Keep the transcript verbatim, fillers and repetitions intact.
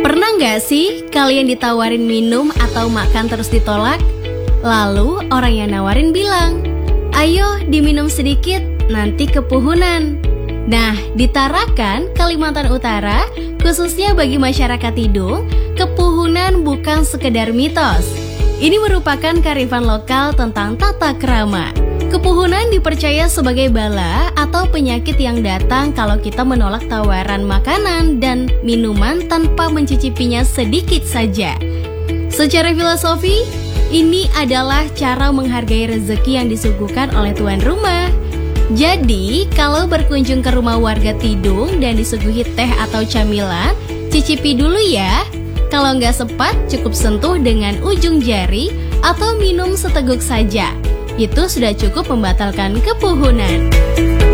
Pernah nggak sih kalian ditawarin minum atau makan terus ditolak? Lalu orang yang nawarin bilang, "Ayo diminum sedikit, nanti kepuhunan." Nah, di Tarakan, Kalimantan Utara, khususnya bagi masyarakat Tidung, kepuhunan bukan sekedar mitos. Ini merupakan kearifan lokal tentang tata krama. Kepuhunan dipercaya sebagai bala atau penyakit yang datang kalau kita menolak tawaran makanan dan minuman tanpa mencicipinya sedikit saja. Secara filosofi, ini adalah cara menghargai rezeki yang disuguhkan oleh tuan rumah. Jadi, kalau berkunjung ke rumah warga Tidung dan disuguhi teh atau camilan, cicipi dulu ya. Kalau nggak sempat, cukup sentuh dengan ujung jari atau minum seteguk saja. Itu sudah cukup membatalkan kepuhunan.